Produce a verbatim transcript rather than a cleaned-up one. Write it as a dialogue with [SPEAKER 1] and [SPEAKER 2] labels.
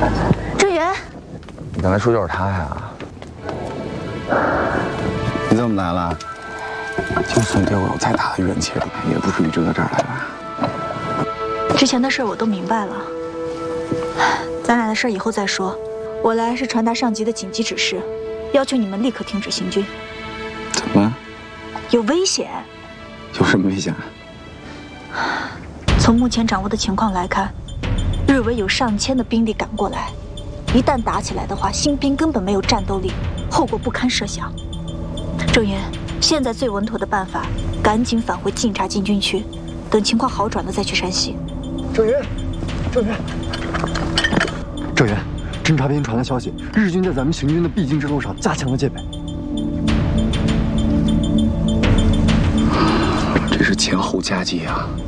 [SPEAKER 1] 郑源，
[SPEAKER 2] 你刚才说就是他呀？
[SPEAKER 3] 你怎么来了？就算对我有再大的怨气，也不至于就到这儿来吧？
[SPEAKER 1] 之前的事我都明白了，咱俩的事以后再说。我来是传达上级的紧急指示，要求你们立刻停止行军。
[SPEAKER 3] 怎么了？
[SPEAKER 1] 有危险。
[SPEAKER 3] 有什么危险？
[SPEAKER 1] 从目前掌握的情况来看，日伪有上千的兵力赶过来，一旦打起来的话，新兵根本没有战斗力，后果不堪设想。郑源，现在最稳妥的办法，赶紧返回晋察禁军区，等情况好转了再去山西。
[SPEAKER 4] 郑源，郑源，郑源，侦察兵传来消息，日军在咱们行军的必经之路上加强了戒备。
[SPEAKER 3] 这是前后夹击啊！